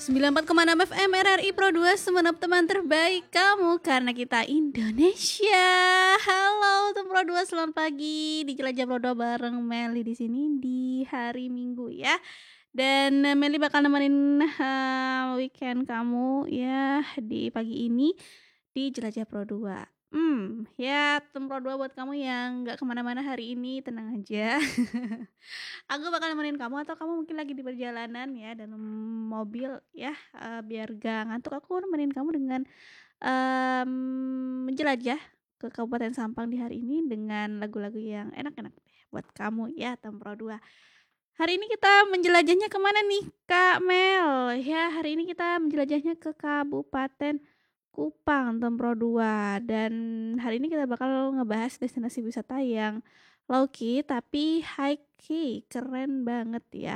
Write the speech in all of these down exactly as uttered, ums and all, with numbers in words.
sembilan puluh empat koma enam F M R R I Pro dua, semenap teman terbaik kamu karena kita Indonesia. Halo teman Pro dua, selamat pagi di Jelajah Pro dua bareng Meli di sini di hari Minggu ya. Dan eh, Meli bakal nemenin uh, weekend kamu ya di pagi ini di Jelajah Pro dua. Hmm, ya teman Pro dua buat kamu yang nggak kemana-mana hari ini, tenang aja. Aku bakal nemenin kamu atau kamu mungkin lagi di perjalanan ya dalam mobil ya, eee, biar gak ngantuk aku nemenin kamu dengan, mmm, menjelajah ke Kabupaten Sampang di hari ini dengan lagu-lagu yang enak-enak deh buat kamu ya Tempro dua. Hari ini kita menjelajahnya kemana nih Kak Mel? Ya hari ini kita menjelajahnya ke Kabupaten Kupang Tempro dua, dan hari ini kita bakal ngebahas destinasi wisata yang low key tapi high key, keren banget ya.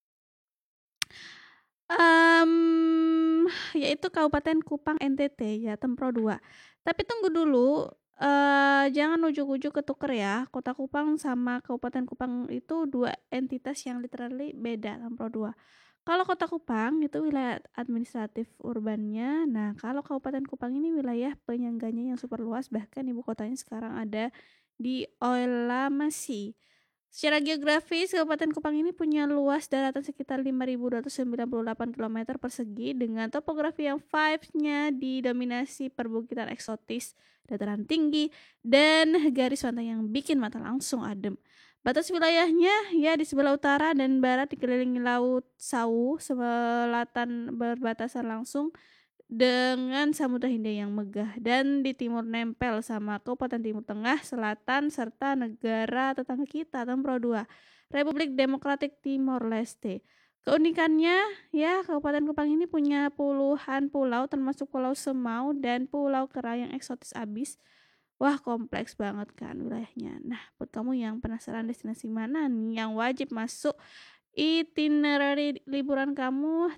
Mmm, yaitu Kabupaten Kupang N T T ya Tempro dua. Tapi tunggu dulu, eee, jangan ujug-ujug ketuker ya, Kota Kupang sama Kabupaten Kupang itu dua entitas yang literally beda Tempro dua. Kalau Kota Kupang itu wilayah administratif urbannya, nah kalau Kabupaten Kupang ini wilayah penyangganya yang super luas, bahkan ibu kotanya sekarang ada di Oilamasi. Secara geografis, Kabupaten Kupang ini punya luas daratan sekitar lima ribu dua ratus sembilan puluh delapan kilometer persegi dengan topografi yang vibes-nya didominasi perbukitan eksotis, dataran tinggi, dan garis pantai yang bikin mata langsung adem. Batas wilayahnya ya di sebelah utara dan barat dikelilingi Laut Sawu, selatan berbatasan langsung dengan Samudra Hindia yang megah, dan di timur nempel sama Kabupaten Timur Tengah, Selatan, serta negara tetangga kita Tempro dua, Republik Demokratik Timor Leste. Keunikannya ya Kabupaten Kupang ini punya puluhan pulau termasuk Pulau Semau dan Pulau Kera yang eksotis abis. Wah kompleks banget kan wilayahnya. Nah buat kamu yang penasaran destinasi mana nih yang wajib masuk itinerary liburan kamu,